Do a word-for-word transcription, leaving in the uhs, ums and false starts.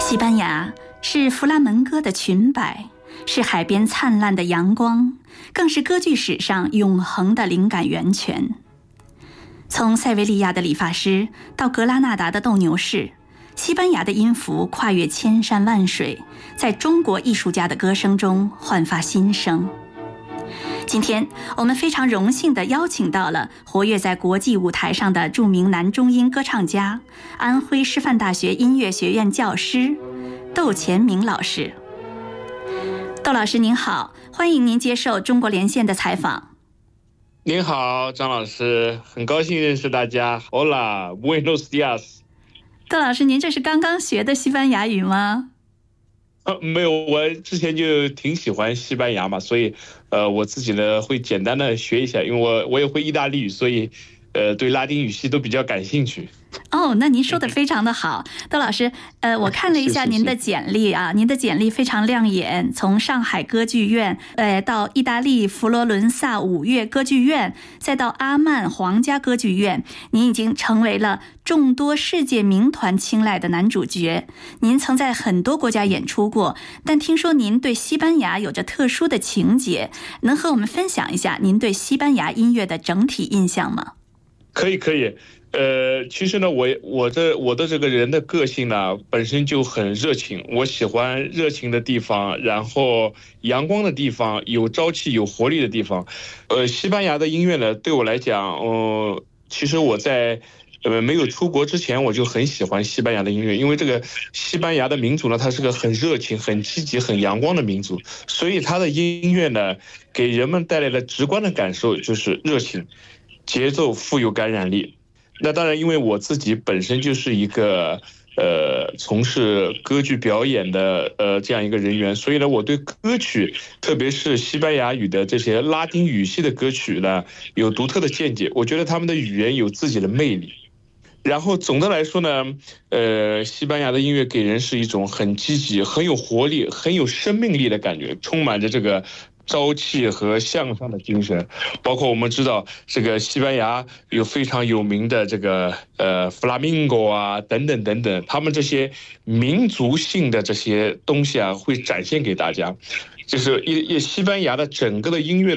西班牙是弗拉门戈的裙摆，是海边灿烂的阳光，更是歌剧史上永恒的灵感源泉。从塞维利亚的理发师到格拉纳达的斗牛士，西班牙的音符跨越千山万水，在中国艺术家的歌声中焕发新生。今天我们非常荣幸地邀请到了活跃在国际舞台上的著名男中音歌唱家、安徽师范大学音乐学院教师窦乾明老师。窦老师您好，欢迎您接受中国连线的采访。 您好，张老师，很高兴认识大家。Hola, buenos días。 窦老师，您这是刚刚学的西班牙语吗？ 呃，没有，我之前就挺喜欢西班牙嘛，所以，呃，我自己呢会简单的学一下，因为我我也会意大利语，所以，呃，对拉丁语系都比较感兴趣。 哦，那您说的非常的好，窦老师，呃，我看了一下您的简历啊，您的简历非常亮眼，从上海歌剧院，呃，到意大利佛罗伦萨五月歌剧院，再到阿曼皇家歌剧院，您已经成为了众多世界名团青睐的男主角。您曾在很多国家演出过，但听说您对西班牙有着特殊的情结，能和我们分享一下您对西班牙音乐的整体印象吗？ 可以，可以。呃，其实呢，我我这我的这个人的个性呢，本身就很热情。我喜欢热情的地方，然后阳光的地方，有朝气、有活力的地方。呃，西班牙的音乐呢，对我来讲，呃，其实我在呃没有出国之前，我就很喜欢西班牙的音乐，因为这个西班牙的民族呢，它是个很热情、很积极、很阳光的民族，所以它的音乐呢，给人们带来了直观的感受，就是热情、节奏富有感染力。那当然，因为我自己本身就是一个呃从事歌剧表演的呃这样一个人员，所以呢，我对歌曲，特别是西班牙语的这些拉丁语系的歌曲呢，有独特的见解。我觉得他们的语言有自己的魅力。然后总的来说呢，呃，西班牙的音乐给人是一种很积极、很有活力、很有生命力的感觉，充满着这个朝气和向上的精神。包括我们知道这个西班牙有非常有名的这个呃弗拉明戈啊等等等等，他们这些民族性的这些东西啊会展现给大家。就是一一西班牙的整个的音乐